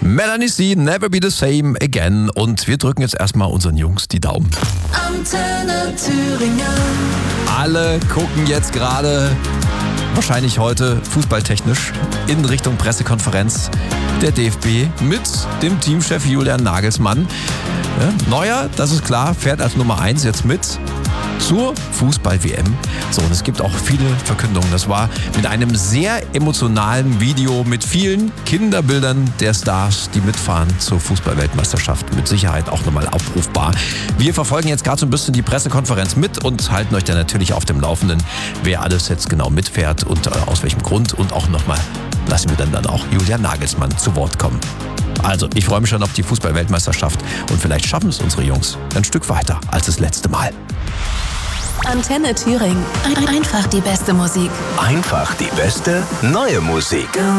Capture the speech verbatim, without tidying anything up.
Melanie C, Never Be the Same Again. Und wir drücken jetzt erstmal unseren Jungs die Daumen. Antenne Thüringen. Alle gucken jetzt gerade, wahrscheinlich heute fußballtechnisch, in Richtung Pressekonferenz der D F B mit dem Teamchef Julian Nagelsmann. Ja, Neuer, das ist klar, fährt als Nummer eins jetzt mit zur Fußball-W M. So, und es gibt auch viele Verkündungen. Das war mit einem sehr emotionalen Video mit vielen Kinderbildern der Stars, die mitfahren zur Fußball-Weltmeisterschaft. Mit Sicherheit auch nochmal abrufbar. Wir verfolgen jetzt gerade so ein bisschen die Pressekonferenz mit und halten euch dann natürlich auf dem Laufenden, wer alles jetzt genau mitfährt und äh, aus welchem Grund. Und auch nochmal lassen wir dann, dann auch Julian Nagelsmann zu Wort kommen. Also, ich freue mich schon auf die Fußball-Weltmeisterschaft und vielleicht schaffen es unsere Jungs ein Stück weiter als das letzte Mal. Antenne Thüringen. Einfach die beste Musik. Einfach die beste neue Musik.